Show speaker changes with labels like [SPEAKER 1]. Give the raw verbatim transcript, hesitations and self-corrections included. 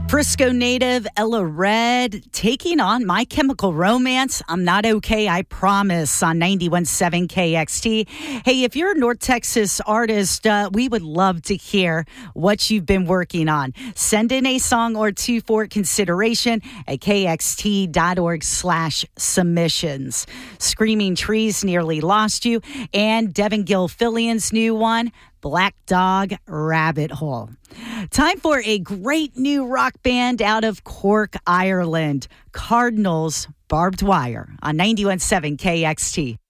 [SPEAKER 1] Frisco native Ella Red taking on My Chemical Romance. I'm Not Okay, I Promise on ninety-one point seven K X T. Hey, if you're a North Texas artist, uh, we would love to hear what you've been working on. Send in a song or two for consideration at kxt.org slash submissions. Screaming Trees, Nearly Lost You, and Devin Gilfillian's new one, Black Dog Rabbit Hole. Time for a great new rock band out of Cork, Ireland, Cardinals Barbed Wire on ninety-one point seven K X T.